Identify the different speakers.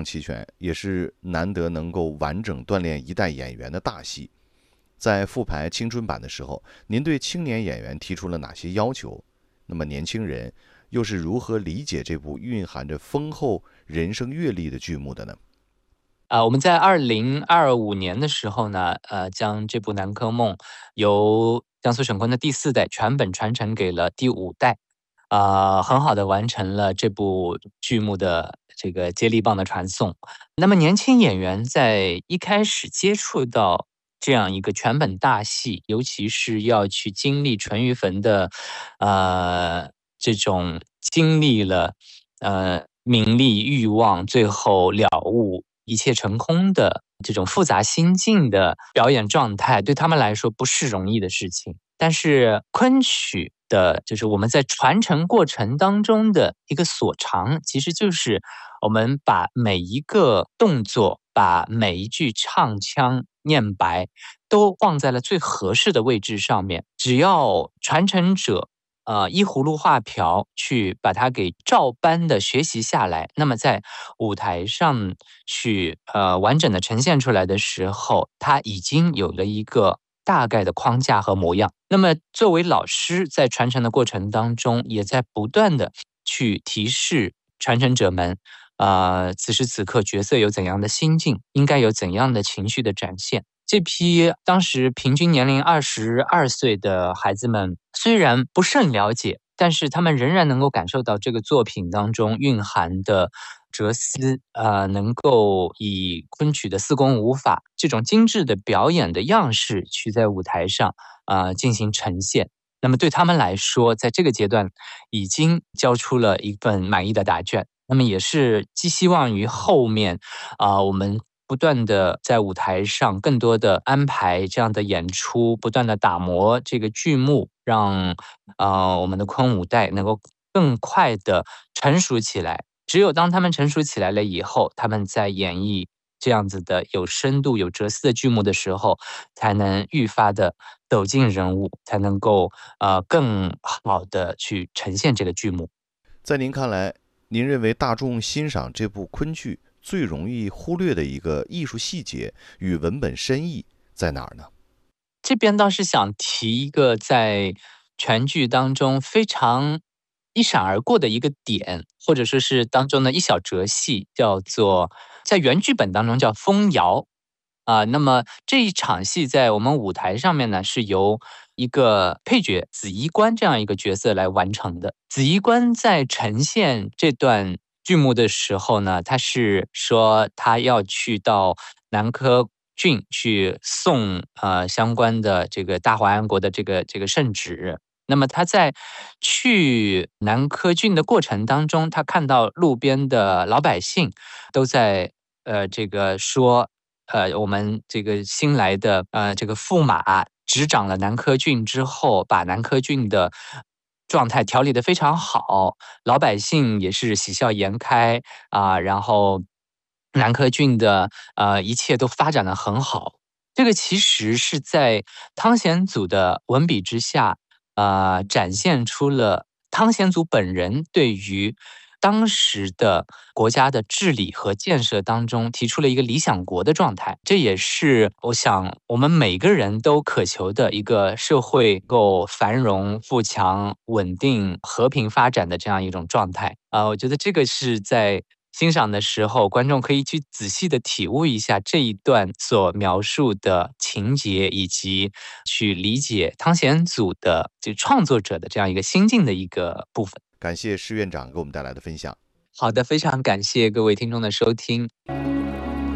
Speaker 1: 齐全，也是难得能够完整锻炼一代演员的大戏。在复排青春版的时候，您对青年演员提出了哪些要求？那么年轻人又是如何理解这部蕴含着丰厚人生阅历的剧目的呢？
Speaker 2: 我们在2025年的时候呢，将这部《南柯梦》由江苏省昆的第4代全本传承给了第5代，很好的完成了这部剧目的这个接力棒的传送。那么年轻演员在一开始接触到这样一个全本大戏，尤其是要去经历淳于棼的，这种经历了，名利欲望，最后了悟一切成空的这种复杂心境的表演状态，对他们来说不是容易的事情。但是昆曲的，就是我们在传承过程当中的一个所长，其实就是我们把每一个动作，把每一句唱腔、念白，都放在了最合适的位置上面。只要传承者依葫芦画瓢去把它给照搬的学习下来，那么在舞台上去完整的呈现出来的时候，它已经有了一个大概的框架和模样。那么作为老师，在传承的过程当中，也在不断的去提示传承者们，此时此刻角色有怎样的心境，应该有怎样的情绪的展现。这批当时平均年龄22岁的孩子们，虽然不甚了解，但是他们仍然能够感受到这个作品当中蕴含的哲思，能够以昆曲的四功五法这种精致的表演的样式去在舞台上进行呈现。那么对他们来说，在这个阶段已经交出了一份满意的答卷。那么也是寄希望于后面我们不断的在舞台上更多的安排这样的演出，不断的打磨这个剧目，让我们的昆舞代能够更快的成熟起来。只有当他们成熟起来了以后，他们在演绎这样子的有深度、有哲思的剧目的时候，才能愈发的走进人物，才能够更好的去呈现这个剧目。
Speaker 1: 在您看来，您认为大众欣赏这部昆剧最容易忽略的一个艺术细节与文本深意在哪儿呢？
Speaker 2: 这边倒是想提一个在全剧当中非常一闪而过的一个点，或者说是当中的一小折戏，叫做在原剧本当中叫风摇。那么这一场戏在我们舞台上面呢，是由一个配角紫衣官这样一个角色来完成的。紫衣官在呈现这段剧目的时候呢，他是说他要去到南柯郡去送相关的这个大华安国的这个圣旨。那么他在去南柯郡的过程当中，他看到路边的老百姓都在这个说，我们这个新来的这个驸马执掌了南柯郡之后，把南柯郡的状态调理得非常好，老百姓也是喜笑颜开然后南柯郡的一切都发展得很好。这个其实是在汤显祖的文笔之下，展现出了汤显祖本人对于当时的国家的治理和建设当中提出了一个理想国的状态。这也是我想我们每个人都渴求的一个社会够繁荣、富强、稳定、和平发展的这样一种状态。我觉得这个是在欣赏的时候，观众可以去仔细的体悟一下这一段所描述的情节，以及去理解汤显祖的这创作者的这样一个心境的一个部分。
Speaker 1: 感谢施院长给我们带来的分享。
Speaker 2: 好的，非常感谢各位听众的收听。